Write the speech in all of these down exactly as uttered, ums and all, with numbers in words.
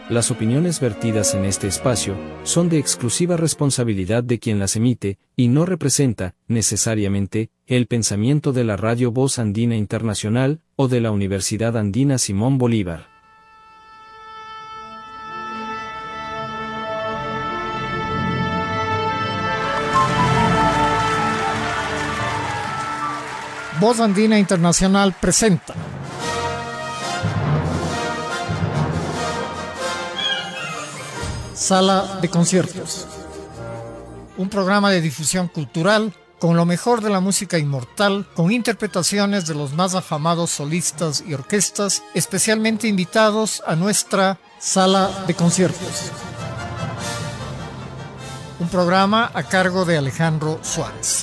Las opiniones vertidas en este espacio son de exclusiva responsabilidad de quien las emite, y no representa, necesariamente, el pensamiento de la Radio Voz Andina Internacional o de la Universidad Andina Simón Bolívar. Voz Andina Internacional presenta Sala de Conciertos, un programa de difusión cultural con lo mejor de la música inmortal, con interpretaciones de los más afamados solistas y orquestas, especialmente invitados a nuestra Sala de Conciertos. Un programa a cargo de Alejandro Suárez.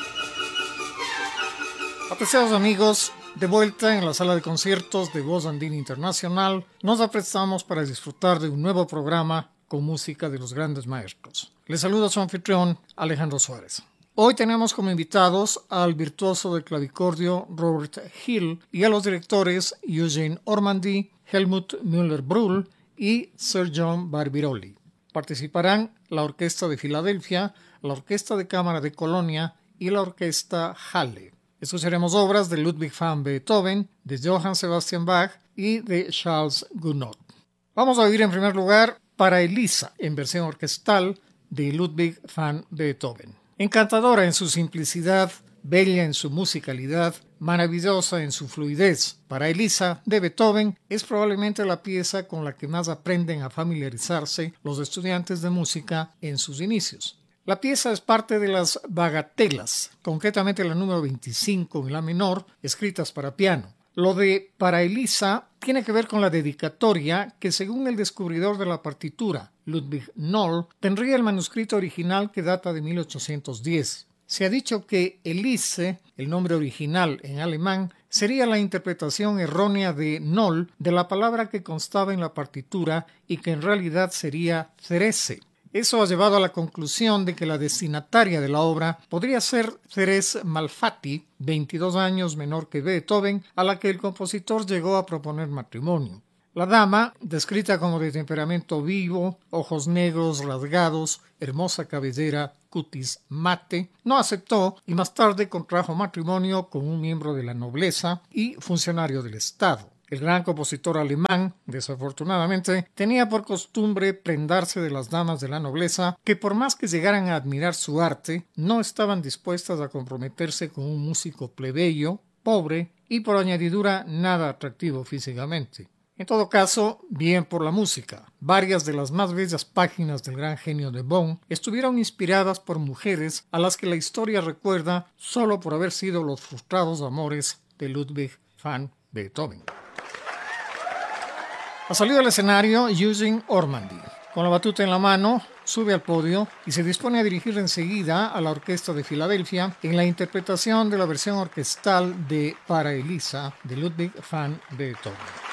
Apreciados amigos, de vuelta en la Sala de Conciertos de Voz Andina Internacional, nos aprestamos para disfrutar de un nuevo programa con música de los grandes maestros. Les saluda su anfitrión, Alejandro Suárez. Hoy tenemos como invitados al virtuoso del clavicordio Robert Hill y a los directores Eugene Ormandy, Helmut Müller-Brühl y Sir John Barbirolli. Participarán la Orquesta de Filadelfia, la Orquesta de Cámara de Colonia y la Orquesta Halle. Escucharemos obras de Ludwig van Beethoven, de Johann Sebastian Bach y de Charles Gounod. Vamos a oír en primer lugar Para Elisa, en versión orquestal de Ludwig van Beethoven. Encantadora en su simplicidad, bella en su musicalidad, maravillosa en su fluidez, Para Elisa de Beethoven es probablemente la pieza con la que más aprenden a familiarizarse los estudiantes de música en sus inicios. La pieza es parte de las bagatelas, concretamente la número veinticinco en la menor, escritas para piano. Lo de Para Elisa tiene que ver con la dedicatoria que, según el descubridor de la partitura, Ludwig Noll, tendría el manuscrito original que data de mil ochocientos diez. Se ha dicho que Elise, el nombre original en alemán, sería la interpretación errónea de Noll de la palabra que constaba en la partitura y que en realidad sería Therese. Eso ha llevado a la conclusión de que la destinataria de la obra podría ser Thérèse Malfatti, veintidós años menor que Beethoven, a la que el compositor llegó a proponer matrimonio. La dama, descrita como de temperamento vivo, ojos negros rasgados, hermosa cabellera, cutis mate, no aceptó y más tarde contrajo matrimonio con un miembro de la nobleza y funcionario del Estado. El gran compositor alemán, desafortunadamente, tenía por costumbre prendarse de las damas de la nobleza que, por más que llegaran a admirar su arte, no estaban dispuestas a comprometerse con un músico plebeyo, pobre y por añadidura nada atractivo físicamente. En todo caso, bien por la música. Varias de las más bellas páginas del gran genio de Bonn estuvieron inspiradas por mujeres a las que la historia recuerda solo por haber sido los frustrados amores de Ludwig van Beethoven. Ha salido al escenario Eugene Ormandy. Con la batuta en la mano, sube al podio y se dispone a dirigir enseguida a la Orquesta de Filadelfia en la interpretación de la versión orquestal de Para Elisa de Ludwig van Beethoven.